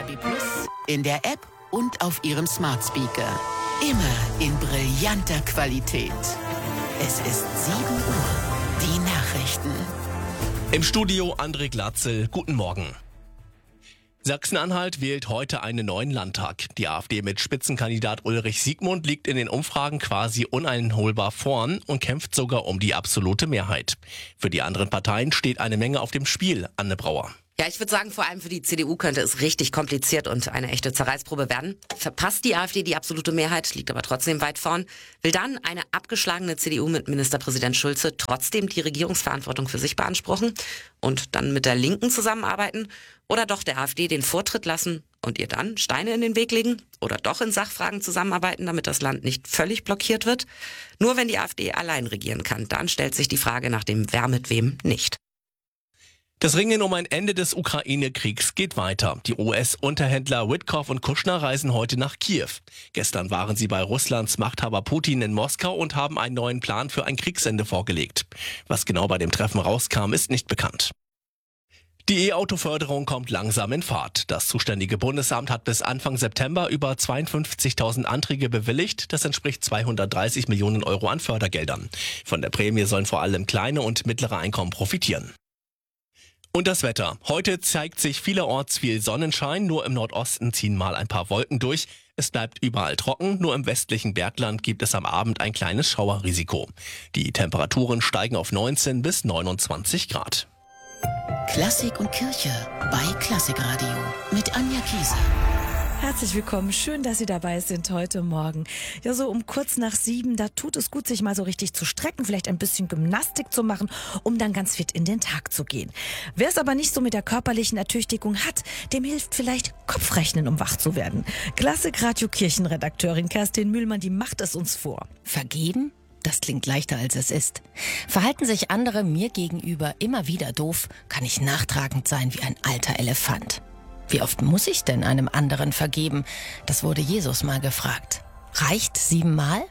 DAB+, in der App und auf Ihrem Smart Speaker. Immer in brillanter Qualität. Es ist 7 Uhr. Die Nachrichten. Im Studio André Glatzel. Guten Morgen. Sachsen-Anhalt wählt heute einen neuen Landtag. Die AfD mit Spitzenkandidat Ulrich Siegmund liegt in den Umfragen quasi uneinholbar vorn und kämpft sogar um die absolute Mehrheit. Für die anderen Parteien steht eine Menge auf dem Spiel. Anne Brauer. Ja, ich würde sagen, vor allem für die CDU könnte es richtig kompliziert und eine echte Zerreißprobe werden. Verpasst die AfD die absolute Mehrheit, liegt aber trotzdem weit vorn, will dann eine abgeschlagene CDU mit Ministerpräsident Schulze trotzdem die Regierungsverantwortung für sich beanspruchen und dann mit der Linken zusammenarbeiten oder doch der AfD den Vortritt lassen und ihr dann Steine in den Weg legen oder doch in Sachfragen zusammenarbeiten, damit das Land nicht völlig blockiert wird. Nur wenn die AfD allein regieren kann, dann stellt sich die Frage nach dem Wer mit wem nicht. Das Ringen um ein Ende des Ukraine-Kriegs geht weiter. Die US-Unterhändler Witkoff und Kushner reisen heute nach Kiew. Gestern waren sie bei Russlands Machthaber Putin in Moskau und haben einen neuen Plan für ein Kriegsende vorgelegt. Was genau bei dem Treffen rauskam, ist nicht bekannt. Die E-Auto-Förderung kommt langsam in Fahrt. Das zuständige Bundesamt hat bis Anfang September über 52.000 Anträge bewilligt. Das entspricht 230 Millionen Euro an Fördergeldern. Von der Prämie sollen vor allem kleine und mittlere Einkommen profitieren. Und das Wetter. Heute zeigt sich vielerorts viel Sonnenschein, nur im Nordosten ziehen mal ein paar Wolken durch. Es bleibt überall trocken, nur im westlichen Bergland gibt es am Abend ein kleines Schauerrisiko. Die Temperaturen steigen auf 19 bis 29 Grad. Klassik und Kirche bei Klassikradio mit Anja Kieser. Herzlich willkommen, schön, dass Sie dabei sind heute Morgen. Ja, so um kurz nach 7, da tut es gut, sich mal so richtig zu strecken, vielleicht ein bisschen Gymnastik zu machen, um dann ganz fit in den Tag zu gehen. Wer es aber nicht so mit der körperlichen Ertüchtigung hat, dem hilft vielleicht Kopfrechnen, um wach zu werden. Klassikradio Kirchenredakteurin Kerstin Mühlmann, die macht es uns vor. Vergeben? Das klingt leichter, als es ist. Verhalten sich andere mir gegenüber immer wieder doof, kann ich nachtragend sein wie ein alter Elefant. Wie oft muss ich denn einem anderen vergeben? Das wurde Jesus mal gefragt. Reicht 7 Mal?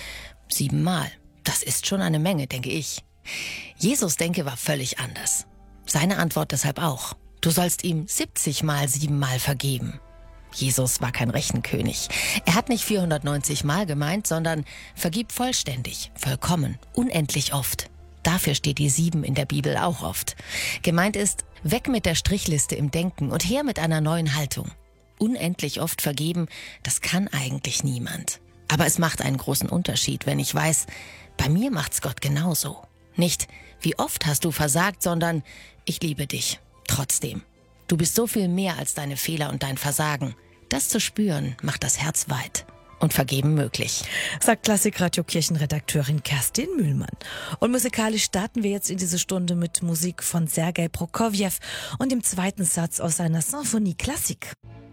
7 Mal. Das ist schon eine Menge, denke ich. Jesus' Denke war völlig anders. Seine Antwort deshalb auch. Du sollst ihm 70 Mal 7 Mal vergeben. Jesus war kein Rechenkönig. Er hat nicht 490 Mal gemeint, sondern vergib vollständig, vollkommen, unendlich oft. Dafür steht die 7 in der Bibel auch oft. Gemeint ist, weg mit der Strichliste im Denken und her mit einer neuen Haltung. Unendlich oft vergeben, das kann eigentlich niemand. Aber es macht einen großen Unterschied, wenn ich weiß, bei mir macht's Gott genauso. Nicht, wie oft hast du versagt, sondern ich liebe dich, trotzdem. Du bist so viel mehr als deine Fehler und dein Versagen. Das zu spüren, macht das Herz weit. Und vergeben möglich. Sagt Klassikradio Kirchenredakteurin Kerstin Mühlmann. Und musikalisch starten wir jetzt in diese Stunde mit Musik von Sergei Prokofjew und dem zweiten Satz aus seiner Symphonie Klassik.